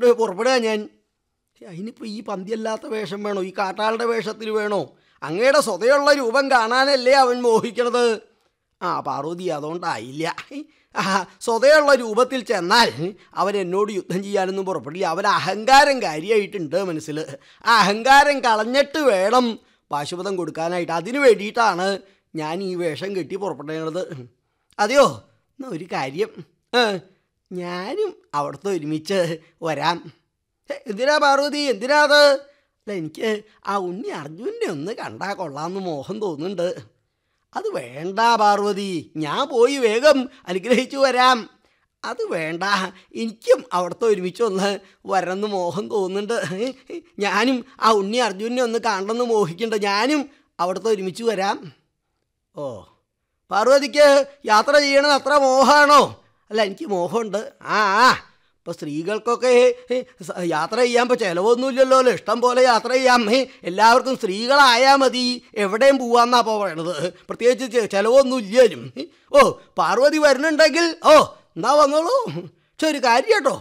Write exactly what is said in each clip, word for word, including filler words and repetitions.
പറഞ്ഞിട്ട് പുറപ്പെടുക ഞാൻ. അതിനിപ്പോൾ ഈ പന്തിയല്ലാത്ത വേഷം വേണോ? ഈ കാട്ടാളുടെ വേഷത്തിൽ വേണോ? അങ്ങയുടെ സ്വതയുള്ള രൂപം കാണാനല്ലേ അവൻ മോഹിക്കണത്. ആ പാർവതി, അതുകൊണ്ടായില്ല. ആ സ്വതയുള്ള രൂപത്തിൽ ചെന്നാൽ അവൻ എന്നോട് യുദ്ധം ചെയ്യാനൊന്നും പുറപ്പെടില്ല. അവൻ അഹങ്കാരം കാര്യമായിട്ടുണ്ട് മനസ്സിൽ. ആ അഹങ്കാരം കളഞ്ഞിട്ട് വേണം പാശുപതം കൊടുക്കാനായിട്ട്. അതിനു വേണ്ടിയിട്ടാണ് ഞാൻ ഈ വേഷം കെട്ടി പുറപ്പെട്ടത്. അതെയോ? എന്നാ ഒരു കാര്യം, ഞാനും അവിടുത്തെ ഒരുമിച്ച് വരാം. എന്തിനാ പാർവതി, എന്തിനാ അത്? അല്ല, എനിക്ക് ആ ഉണ്ണി അർജുനെ ഒന്ന് കണ്ടാൽ കൊള്ളാമെന്ന് മോഹം തോന്നുന്നുണ്ട്. അത് വേണ്ട പാർവതി, ഞാൻ പോയി വേഗം അനുഗ്രഹിച്ചു വരാം. അത് വേണ്ട, എനിക്കും അവിടുത്തെ ഒരുമിച്ച് ഒന്ന് വരണമെന്ന് മോഹം തോന്നുന്നുണ്ട്. ഞാനും ആ ഉണ്ണി അർജുനെ ഒന്ന് കാണണമെന്ന് മോഹിക്കുന്നുണ്ട്. ഞാനും അവിടുത്തെ ഒരുമിച്ച് വരാം. ഓ, പാർവതിക്ക് യാത്ര ചെയ്യണത് അത്ര മോഹമാണോ? അല്ല, എനിക്ക് മോഹമുണ്ട്. ആ ആ ഇപ്പോൾ സ്ത്രീകൾക്കൊക്കെ യാത്ര ചെയ്യാൻ ഇപ്പോൾ ചിലവൊന്നുമില്ലല്ലോ, ഇഷ്ടം പോലെ യാത്ര ചെയ്യാം. എല്ലാവർക്കും സ്ത്രീകളായാൽ മതി, എവിടെയും പോവാമെന്നാണ് അപ്പോൾ പറയണത്. പ്രത്യേകിച്ച് ചിലവൊന്നും ഇല്ലേലും. ഓ, പാർവതി വരുന്നുണ്ടെങ്കിൽ ഓ എന്നാ വന്നോളൂ. പക്ഷെ ഒരു കാര്യം കേട്ടോ,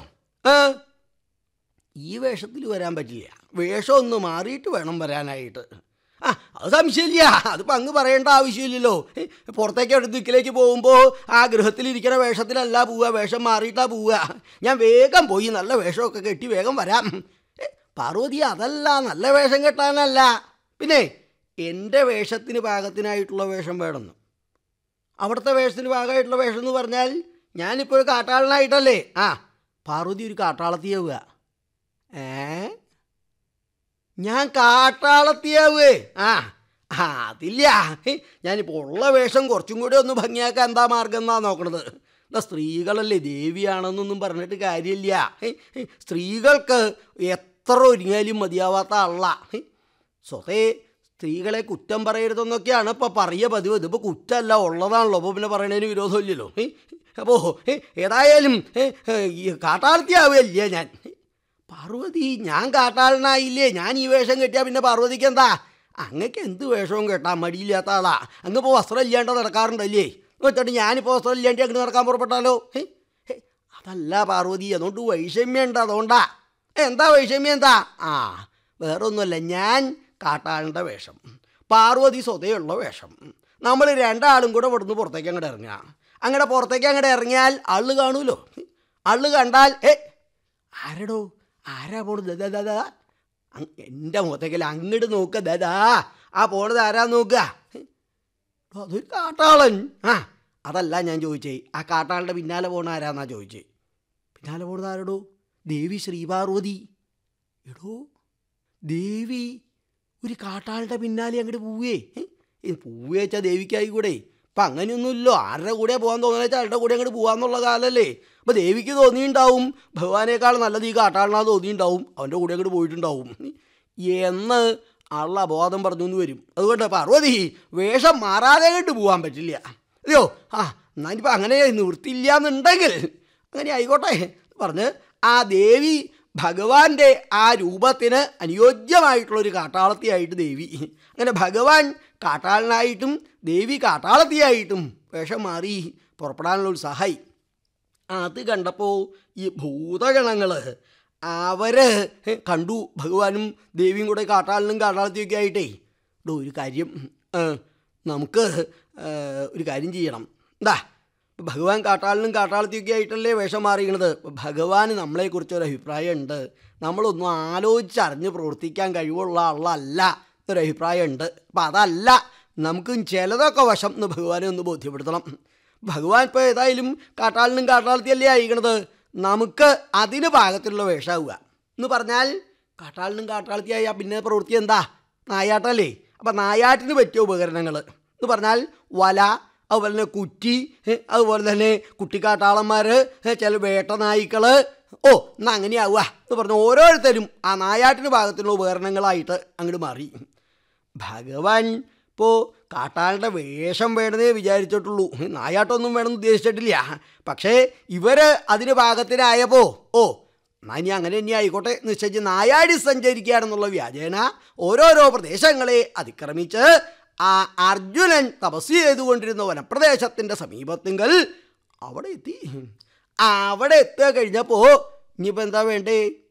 ഈ വേഷത്തിൽ വരാൻ പറ്റില്ല. വേഷം ഒന്ന് മാറിയിട്ട് വേണം വരാനായിട്ട്. ആ അത് സംശയമില്ല, അതിപ്പോൾ അങ്ങ് പറയേണ്ട ആവശ്യമില്ലല്ലോ. പുറത്തേക്ക് അടുത്ത് ദിക്കിലേക്ക് പോകുമ്പോൾ ആ ഗൃഹത്തിലിരിക്കുന്ന വേഷത്തിലല്ല പോവുക, വേഷം മാറിയിട്ടാണ് പോവുക. ഞാൻ വേഗം പോയി നല്ല വേഷമൊക്കെ കെട്ടി വേഗം വരാം. പാർവതി, അതല്ല, നല്ല വേഷം കെട്ടാനല്ല, പിന്നെ എൻ്റെ വേഷത്തിന് പാകത്തിനായിട്ടുള്ള വേഷം വേണമെന്ന്. അവിടുത്തെ വേഷത്തിന് പാകമായിട്ടുള്ള വേഷം എന്ന് പറഞ്ഞാൽ ഞാനിപ്പോൾ ഒരു കാട്ടാളനായിട്ടല്ലേ? ആ പാർവതി ഒരു കാട്ടാളത്തിയാവുക. ഏ ഞാൻ കാട്ടാളത്തിയാവേ? ആ ആ അതില്ല, ഞാനിപ്പോൾ ഉള്ള വേഷം കുറച്ചും കൂടി ഒന്ന് ഭംഗിയാക്കാൻ എന്താ മാർഗം എന്നാണ് നോക്കണത്. എന്താ സ്ത്രീകളല്ലേ, ദേവിയാണെന്നൊന്നും പറഞ്ഞിട്ട് കാര്യമില്ല. സ്ത്രീകൾക്ക് എത്ര ഒരുങ്ങിയാലും മതിയാവാത്ത ആളല്ല. സ്വതേ സ്ത്രീകളെ കുറ്റം പറയരുതെന്നൊക്കെയാണ് ഇപ്പോൾ പറയുക പതിവ്. ഇതിപ്പോൾ കുറ്റമല്ല, ഉള്ളതാണല്ലോ. അപ്പോൾ പിന്നെ പറയണതിന് വിരോധമില്ലല്ലോ. അപ്പോൾ ഏതായാലും കാട്ടാളത്തിയാവുകയല്ലേ ഞാൻ. പാർവതി, ഞാൻ കാട്ടാളനായില്ലേ? ഞാൻ ഈ വേഷം കെട്ടിയാൽ പിന്നെ പാർവതിക്ക് എന്താ? അങ്ങക്ക് എന്ത് വേഷവും കെട്ടാൻ മടിയില്ലാത്ത ആളാ. അങ്ങിപ്പോൾ വസ്ത്രം ഇല്ലാണ്ട് നടക്കാറുണ്ടല്ലേ? വെച്ചിട്ട് ഞാനിപ്പോൾ വസ്ത്രം ഇല്ലാണ്ട് അങ്ങ് നടക്കാൻ പുറപ്പെട്ടാലോ? അതല്ല പാർവതി, അതുകൊണ്ട് വൈഷമ്യം ഉണ്ട്, അതുകൊണ്ടാ. എന്താ വൈഷമ്യം? എന്താ? ആ വേറെ ഒന്നുമല്ല, ഞാൻ കാട്ടാളൻ്റെ വേഷം, പാർവതി സ്വതയുള്ള വേഷം. നമ്മൾ രണ്ടാളും കൂടെ ഇവിടുന്ന് പുറത്തേക്ക് അങ്ങോട്ട് ഇറങ്ങുക. അങ്ങനെ പുറത്തേക്ക് അങ്ങോട്ട് ഇറങ്ങിയാൽ ആള് കാണൂലോ. ആള് കണ്ടാൽ ഏ ആരടോ, ആരാ പോണത്? ദാദാ എൻ്റെ മുഖത്തേക്കല്ല, അങ്ങോട്ട് നോക്കുക. ദാദാ ആ പോണത് ആരാ നോക്കുക? അതൊരു കാട്ടാളൻ. ആ അതല്ല ഞാൻ ചോദിച്ചേ, ആ കാട്ടാളുടെ പിന്നാലെ പോണ ആരാന്നാ ചോദിച്ചേ. പിന്നാലെ പോണത് ആരടോ? ദേവി ശ്രീപാർവതി. എടോ, ദേവി ഒരു കാട്ടാളുടെ പിന്നാലെ അങ്ങോട്ട് പോവേ? പോവുക വെച്ചാൽ ദേവിക്കായി കൂടെ. അപ്പം അങ്ങനെയൊന്നുമില്ലോ. ആരുടെ കൂടെ പോകാൻ തോന്നുന്ന വെച്ചാൽ ആരുടെ കൂടെ അങ്ങോട്ട് പോകാമെന്നുള്ള കാലമല്ലേ. അപ്പോൾ ദേവിക്ക് തോന്നിയിട്ടുണ്ടാവും ഭഗവാനേക്കാൾ നല്ലത് ഈ കാട്ടാളനാ തോന്നിയിട്ടുണ്ടാവും, അവൻ്റെ കൂടെ അങ്ങോട്ട് പോയിട്ടുണ്ടാവും എന്ന് ആളുടെ അബോധം പറഞ്ഞു എന്ന് വരും. അതുകൊണ്ട് പാർവതി വേഷം മാറാതെ അങ്ങോട്ട് പോകാൻ പറ്റില്ല. അതെയോ? ആ എന്നാലിപ്പോൾ അങ്ങനെ നിവൃത്തിയില്ല എന്നുണ്ടെങ്കിൽ അങ്ങനെ ആയിക്കോട്ടെ പറഞ്ഞ് ആ ദേവി ഭഗവാന്റെ ആ രൂപത്തിന് അനുയോജ്യമായിട്ടുള്ളൊരു കാട്ടാളത്തിയായിട്ട് ദേവി, അങ്ങനെ ഭഗവാൻ കാട്ടാളനായിട്ടും ദേവി കാട്ടാളത്തിയായിട്ടും വേഷം മാറി പുറപ്പെടാനുള്ള ഉത്സാഹമായി. അത് കണ്ടപ്പോൾ ഈ ഭൂതഗണങ്ങൾ അവർ കണ്ടു ഭഗവാനും ദേവിയും കൂടെ കാട്ടാളനും കാട്ടാളത്തിയൊക്കെ ആയിട്ടേ. ഇവിടെ ഒരു കാര്യം, നമുക്ക് ഒരു കാര്യം ചെയ്യണം. എന്താ, ഭഗവാൻ കാട്ടാളനും കാട്ടാളത്തിയൊക്കെ ആയിട്ടല്ലേ വേഷം മാറിക്കണത്. ഭഗവാന് നമ്മളെക്കുറിച്ചൊരു അഭിപ്രായമുണ്ട്, നമ്മളൊന്നും ആലോചിച്ചറിഞ്ഞ് പ്രവർത്തിക്കാൻ കഴിവുള്ള ആളല്ല എന്നൊരു അഭിപ്രായമുണ്ട്. അപ്പം അതല്ല, നമുക്കും ചിലതൊക്കെ വശം എന്ന് ഭഗവാനെ ഒന്ന് ബോധ്യപ്പെടുത്തണം. ഭഗവാൻ ഇപ്പോൾ ഏതായാലും കാട്ടാളനും കാട്ടാളത്തിയല്ലേ ആയിക്കണത്, നമുക്ക് അതിന് പാകത്തിലുള്ള വേഷമാവുക എന്ന് പറഞ്ഞാൽ കാട്ടാളനും കാട്ടാളത്തിയായ പിന്നെ പ്രവൃത്തി എന്താ? നായാട്ടല്ലേ. അപ്പം നായാട്ടിന് പറ്റിയ ഉപകരണങ്ങൾ എന്ന് പറഞ്ഞാൽ വല, അതുപോലെ തന്നെ കുറ്റി, അതുപോലെ തന്നെ കുട്ടിക്കാട്ടാളന്മാർ, ചില വേട്ട നായ്ക്കൾ. ഓ എന്നാൽ അങ്ങനെയാവുക എന്ന് പറഞ്ഞ് ഓരോരുത്തരും ആ നായാട്ടിന് ഭാഗത്തുള്ള ഉപകരണങ്ങളായിട്ട് അങ്ങോട്ട് മാറി. ഭഗവാൻ ഇപ്പോൾ കാട്ടാളുടെ വേഷം വേണമെന്നേ വിചാരിച്ചിട്ടുള്ളൂ, നായാട്ടൊന്നും വേണമെന്ന് ഉദ്ദേശിച്ചിട്ടില്ല. പക്ഷേ ഇവർ അതിന് പാകത്തിനായപ്പോൾ ഓ എന്നാൽ ഇനി അങ്ങനെ ഇനി ആയിക്കോട്ടെ നിശ്ചയിച്ച് നായാടി സഞ്ചരിക്കുകയാണെന്നുള്ള വ്യാജേന ഓരോരോ പ്രദേശങ്ങളെ അതിക്രമിച്ച് ആ അർജുനൻ തപസ് ചെയ്തുകൊണ്ടിരുന്ന വനപ്രദേശത്തിൻ്റെ സമീപത്തിങ്കൽ അവിടെ എത്തി. അവിടെ എത്തുക കഴിഞ്ഞപ്പോൾ ഇനിയിപ്പോൾ എന്താ വേണ്ടേ?